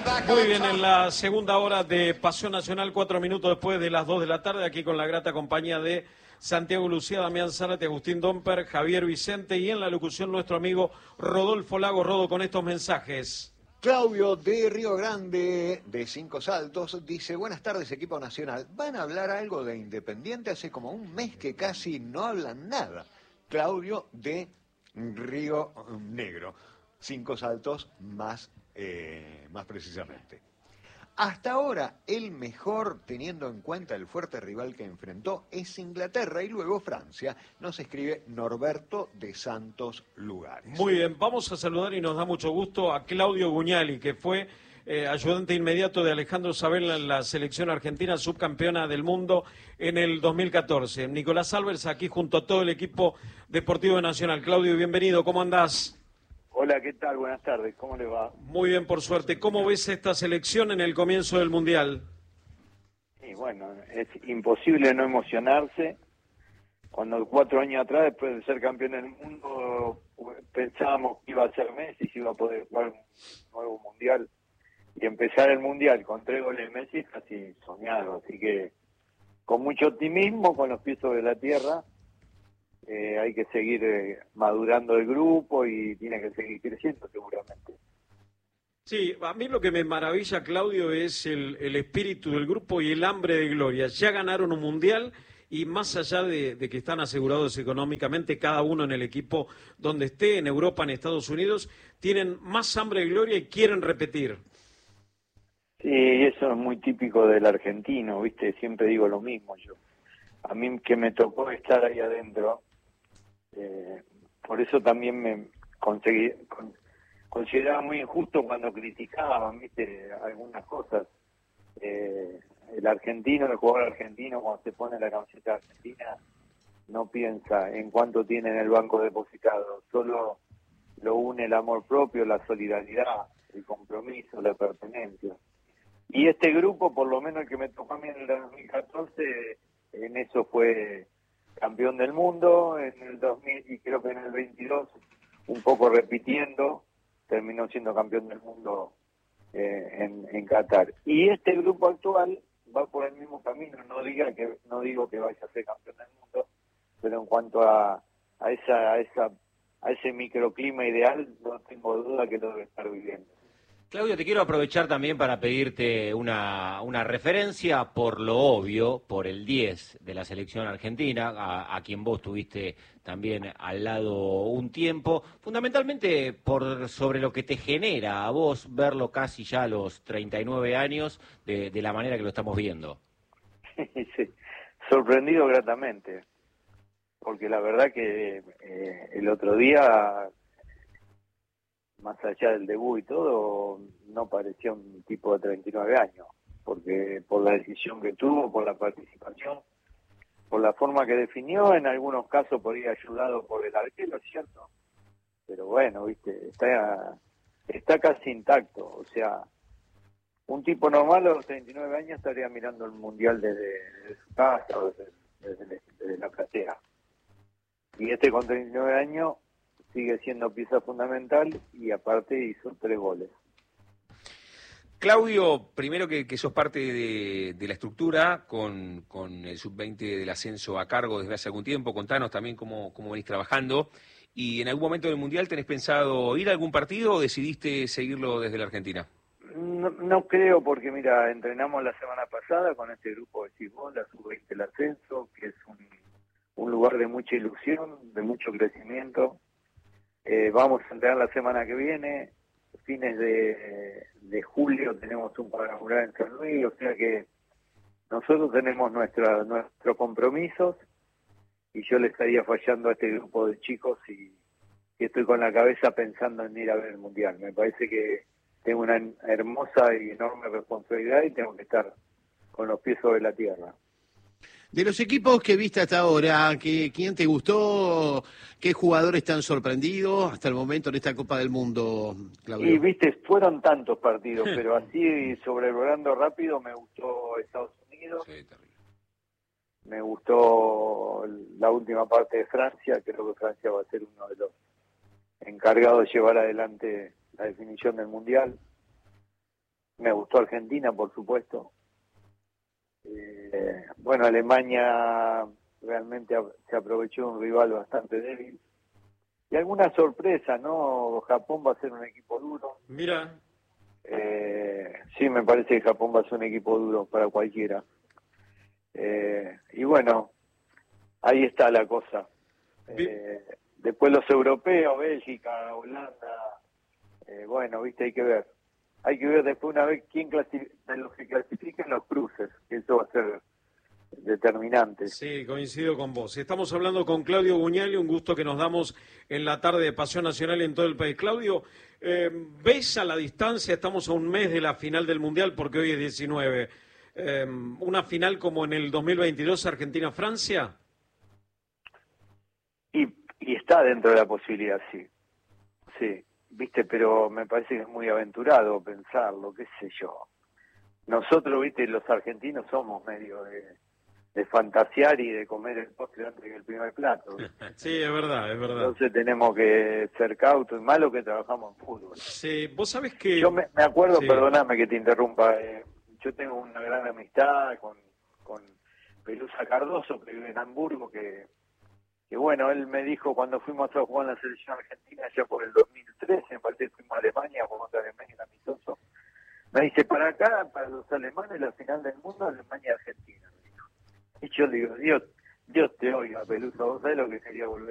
Muy bien, en la segunda hora de Pasión Nacional, 4 minutos después de las 2 de la tarde, aquí con la grata compañía de Santiago Lucía, Damián Zárate, Agustín Domper, Javier Vicente y en la locución nuestro amigo Rodolfo Lago. Rodo, con estos mensajes. Claudio de Río Grande, de Cinco Saltos, dice: buenas tardes, equipo nacional. ¿Van a hablar algo de Independiente? Hace como un mes que casi no hablan nada. Claudio de Río Negro, Cinco Saltos más precisamente. Hasta ahora, el mejor, teniendo en cuenta el fuerte rival que enfrentó, es Inglaterra y luego Francia. Nos escribe Norberto de Santos Lugares. Muy bien, vamos a saludar y nos da mucho gusto a Claudio Guñali, que fue ayudante inmediato de Alejandro Sabella en la selección argentina, subcampeona del mundo en el 2014. Nicolás Albers, aquí junto a todo el equipo deportivo de Nacional. Claudio, bienvenido, ¿cómo andás? Hola, ¿qué tal? Buenas tardes, ¿cómo le va? Muy bien, por suerte. ¿Cómo ves esta selección en el comienzo del Mundial? Sí, bueno, es imposible no emocionarse. Cuando 4 años atrás, después de ser campeón del mundo, pensábamos que iba a ser Messi, si iba a poder jugar un nuevo Mundial. Y empezar el Mundial con 3 goles de Messi, casi soñado. Así que con mucho optimismo, con los pies sobre la tierra, hay que seguir madurando el grupo y tiene que seguir creciendo seguramente. Sí, a mí lo que me maravilla, Claudio, es el espíritu del grupo y el hambre de gloria. Ya ganaron un mundial y más allá de que están asegurados económicamente, cada uno en el equipo donde esté, en Europa, en Estados Unidos, tienen más hambre de gloria y quieren repetir. Sí, eso es muy típico del argentino, ¿viste? Siempre digo lo mismo yo. A mí que me tocó estar ahí adentro, por eso también me consideraba muy injusto cuando criticaban, ¿viste? Algunas cosas. El argentino, el jugador argentino, cuando se pone la camiseta argentina, no piensa en cuánto tiene en el banco depositado, solo lo une el amor propio, la solidaridad, el compromiso, la pertenencia. Y este grupo, por lo menos el que me tocó a mí en el 2014, en eso fue campeón del mundo, en el 2000 y creo que en el 22, un poco repitiendo, terminó siendo campeón del mundo en Qatar. Y este grupo actual va por el mismo camino, no digo que vaya a ser campeón del mundo, pero en cuanto a ese microclima ideal, no tengo duda que lo debe estar viviendo. Claudio, te quiero aprovechar también para pedirte una referencia por lo obvio, por el 10 de la selección argentina, a quien vos tuviste también al lado un tiempo, fundamentalmente sobre lo que te genera a vos verlo casi ya a los 39 años de la manera que lo estamos viendo. Sí, sorprendido gratamente, porque la verdad que el otro día, más allá del debut y todo, no parecía un tipo de 39 años, porque por la decisión que tuvo, por la participación, por la forma que definió, en algunos casos por ir ayudado por el arquero, es cierto, pero bueno, viste, está casi intacto, o sea, un tipo normal a los 39 años estaría mirando el Mundial desde su casa o desde la platea, y este con 39 años sigue siendo pieza fundamental y aparte hizo 3 goles. Claudio, primero que sos parte de la estructura con el sub-20 del ascenso a cargo desde hace algún tiempo, contanos también cómo venís trabajando y en algún momento del Mundial ¿tenés pensado ir a algún partido o decidiste seguirlo desde la Argentina? No creo porque mira, entrenamos la semana pasada con este grupo de Cibón, la sub-20 del ascenso, que es un lugar de mucha ilusión, de mucho crecimiento. Vamos a entrenar la semana que viene, fines de julio tenemos un cuadrangular en San Luis, o sea que nosotros tenemos nuestros compromisos y yo le estaría fallando a este grupo de chicos y estoy con la cabeza pensando en ir a ver el Mundial. Me parece que tengo una hermosa y enorme responsabilidad y tengo que estar con los pies sobre la tierra. De los equipos que viste hasta ahora, ¿quién te gustó? ¿Qué jugadores te han sorprendido hasta el momento en esta Copa del Mundo, Claudio? Y viste, fueron tantos partidos, pero así sobrevolando rápido me gustó Estados Unidos. Sí, terrible. Me gustó la última parte de Francia, creo que Francia va a ser uno de los encargados de llevar adelante la definición del Mundial. Me gustó Argentina, por supuesto. Bueno, Alemania realmente se aprovechó de un rival bastante débil. Y alguna sorpresa, ¿no? Japón va a ser un equipo duro. Mira, Sí, me parece que Japón va a ser un equipo duro para cualquiera. Y bueno, ahí está la cosa. Después los europeos, Bélgica, Holanda, bueno, viste, hay que ver. Hay que ver después una vez quién de los que clasifiquen los cruces, que eso va a ser determinante. sí, coincido con vos. Estamos hablando con Claudio Buñali, un gusto que nos damos en la tarde de Pasión Nacional en todo el país. Claudio, ¿ves a la distancia, estamos a un mes de la final del Mundial, porque hoy es 19, una final como en el 2022 Argentina-Francia? Y está dentro de la posibilidad, sí. Sí, viste, pero me parece que es muy aventurado pensarlo, qué sé yo. Nosotros, viste, los argentinos somos medio de fantasear y de comer el postre antes que el primer plato. Sí, es verdad, es verdad. Entonces tenemos que ser cautos, y malo que trabajamos en fútbol. Sí, vos sabés que... Yo me acuerdo, sí. Perdóname que te interrumpa, yo tengo una gran amistad con Pelusa Cardoso, que vive en Hamburgo, que bueno, él me dijo cuando fuimos a jugar en la selección argentina, ya por el 2013, me parece que fuimos a Alemania, jugamos a Alemania en amistoso. Me dice, para acá, para los alemanes, la final del mundo, Alemania-Argentina. Y yo le digo, Dios te oiga, Pelusa, ¿vos sabés lo que sería volver